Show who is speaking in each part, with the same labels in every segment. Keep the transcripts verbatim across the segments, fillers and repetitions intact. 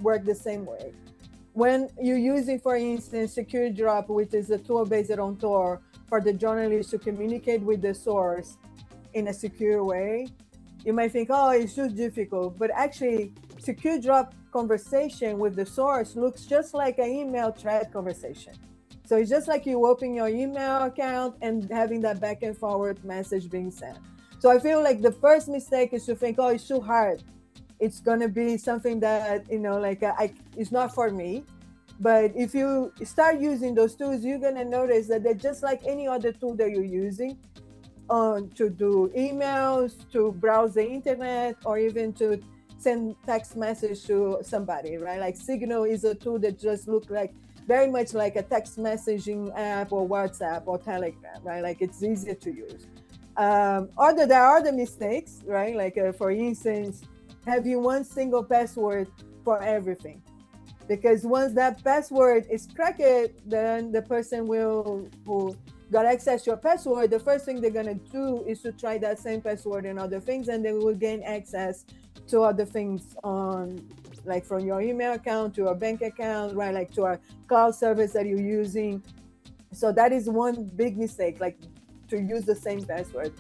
Speaker 1: work the same way. When you're using, for instance, SecureDrop, which is a tool based on Tor for the journalist to communicate with the source in a secure way, you might think, oh, it's too difficult. But actually, SecureDrop conversation with the source looks just like an email thread conversation. So it's just like you open your email account and having that back and forward message being sent. So I feel like the first mistake is to think, oh, it's too hard. It's gonna be something that, you know, like uh, I, it's not for me. But if you start using those tools, you're gonna notice that they're just like any other tool that you're using uh, to do emails, to browse the internet, or even to send text message to somebody, right? Like Signal is a tool that just looks like very much like a text messaging app or WhatsApp or Telegram, right? Like it's easier to use. Um, other there are other mistakes, right? Like uh, for instance, having one single password for everything, because once that password is cracked, then the person will who got access to your password, the first thing they're gonna do is to try that same password and other things, and they will gain access to other things on, like from your email account to a bank account, right? Like to a cloud service that you're using. So that is one big mistake, like to use the same password.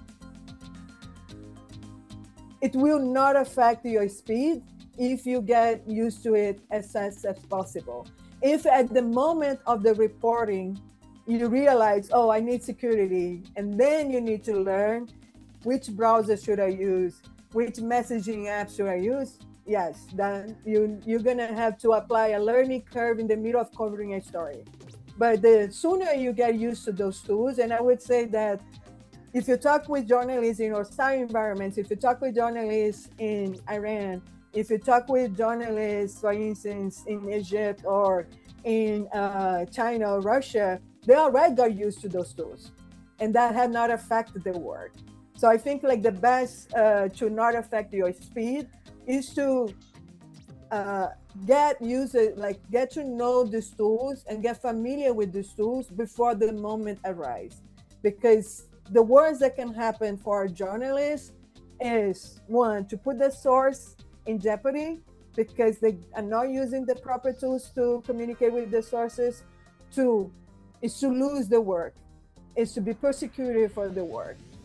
Speaker 1: It will not affect your speed if you get used to it as fast as possible. If at the moment of the reporting, you realize, oh, I need security, and then you need to learn which browser should I use, which messaging apps should I use, yes, then you, you're gonna have to apply a learning curve in the middle of covering a story. But the sooner you get used to those tools, and I would say that if you talk with journalists in hostile environments, if you talk with journalists in Iran, if you talk with journalists, for instance, in Egypt or in uh, China or Russia, they already got used to those tools, and that had not affected their work. So I think like the best uh, to not affect your speed is to uh, get used, like get to know these tools and get familiar with these tools before the moment arrives, because the worst that can happen for a journalist is, one, to put the source in jeopardy because they are not using the proper tools to communicate with the sources. Two, is to lose the work, is to be persecuted for the work.